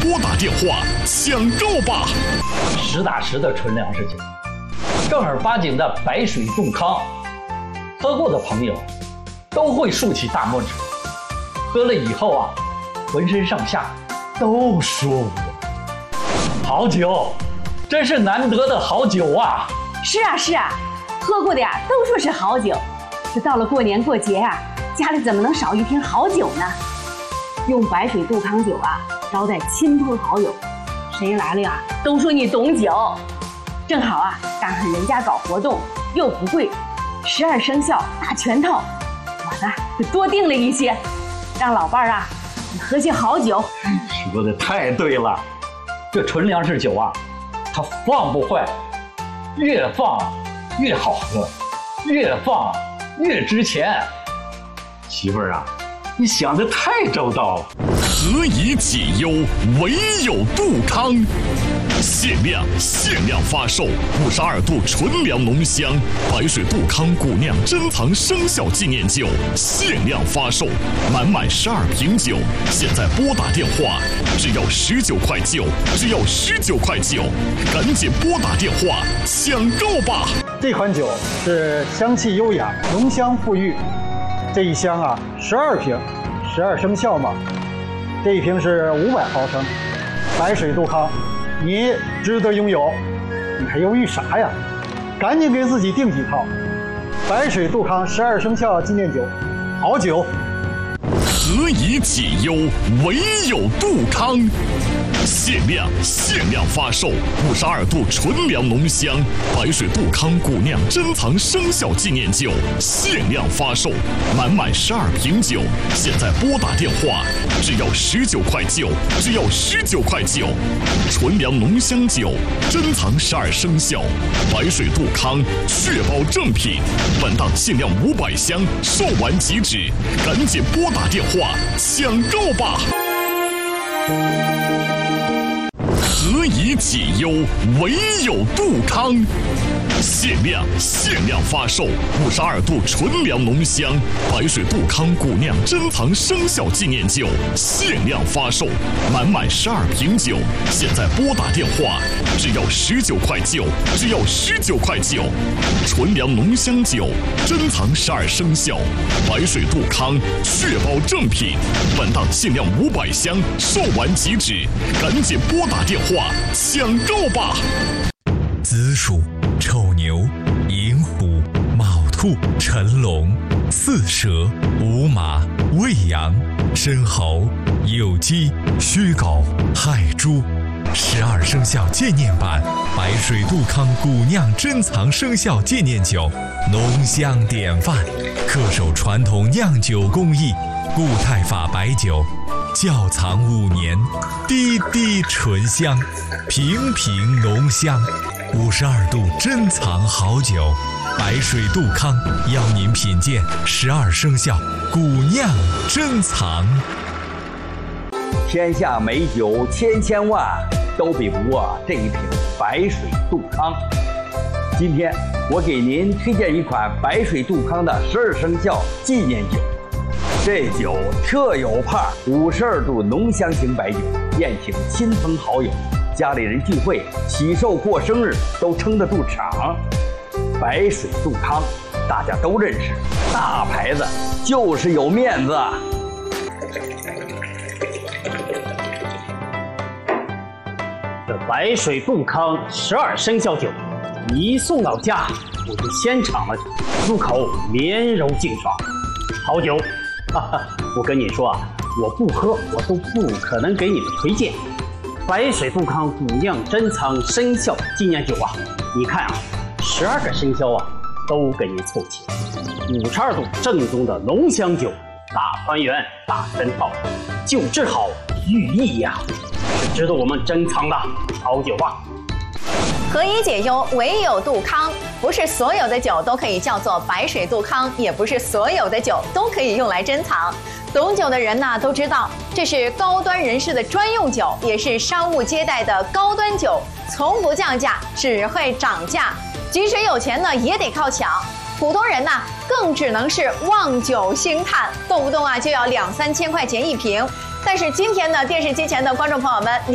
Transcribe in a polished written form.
拨打电话抢购吧！ 实打实的纯粮食酒，正儿八经的白水杜康，喝过的朋友都会竖起大拇指。喝了以后啊，浑身上下都舒服。好酒，真是难得的好酒啊！ 是啊，喝过的呀都说是好酒。这到了过年过节啊，家里怎么能少一瓶好酒呢？用白水杜康酒啊招待亲朋好友，谁来了呀都说你懂酒。正好啊赶上人家搞活动又不贵，12生肖大全套，我呢就多订了一些，让老伴儿啊你喝些好酒。 说的太对了，这纯粮食酒啊，它放不坏，越放越好喝，越放越值钱。媳妇儿啊，你想得太周到了。 何以解忧，唯有杜康。限量发售52度纯粮浓香白水杜康古酿珍藏生肖纪念酒，限量发售，满12瓶酒，现在拨打电话，只要19块9，只要19块9，赶紧拨打电话抢购吧！ 这款酒是香气优雅，浓香馥郁。这一箱啊，12瓶，12生肖嘛。这一瓶是500毫升，白水杜康，你值得拥有，你还犹豫啥呀？赶紧给自己订几套。白水杜康12生肖纪念酒，好酒。 何以解忧，唯有杜康。限量发售52度纯粮浓香白水杜康古酿珍藏生肖纪念酒，限量发售，满12瓶酒，现在拨打电话，只要19块9，只要19块9，纯粮浓香酒，珍藏12生肖，白水杜康，确保正品。本档限量500箱，售完即止，赶紧拨打电话抢购吧！何以解忧，唯有杜康。限量发售52度纯粮浓香白水杜康古酿珍藏生肖纪念酒，限量发售，满12瓶酒，现在拨打电话，只要19块9，只要19块9，纯粮浓香酒，珍藏12生肖，白水杜康，确保正品。本档限量500箱，售完即止，赶紧拨打电话抢购吧！ 子鼠、丑牛、寅虎、卯兔、辰龙、巳蛇、午马、未羊、申猴、酉鸡、戌狗、亥猪。12生肖纪念版白水杜康古酿珍藏生肖纪念酒，浓香典范，恪守传统酿酒工艺，固态法白酒，窖藏5年，滴滴醇香，瓶瓶浓香。52度珍藏好酒，白水杜康邀您品鉴12生肖古酿珍藏。 天下美酒千万，都比不过这一瓶白水杜康。今天我给您推荐一款白水杜康的12生肖纪念酒。这酒特有派，52度浓香型白酒，宴请亲朋好友，家里人聚会、喜寿过生日都撑得住场。白水杜康大家都认识，大牌子就是有面子。 这白水杜康12生肖酒，一送到家，我就先尝了，入口绵柔净爽，好酒。我跟你说啊，我不喝，我都不可能给你们推荐。白水杜康古酿珍藏生肖纪念酒啊，你看啊，12个生肖啊都给你凑齐，52度正宗的浓香酒，大团圆大全套，酒质好寓意呀，是值得我们珍藏的好酒啊。 何以解忧，唯有杜康。不是所有的酒都可以叫做白水杜康，也不是所有的酒都可以用来珍藏。懂酒的人呢都知道，这是高端人士的专用酒，也是商务接待的高端酒，从不降价，只会涨价。即使有钱呢，也得靠抢。普通人呢，更只能是望酒兴叹，动不动啊就要2、3千块钱一瓶。但是今天呢，电视机前的观众朋友们，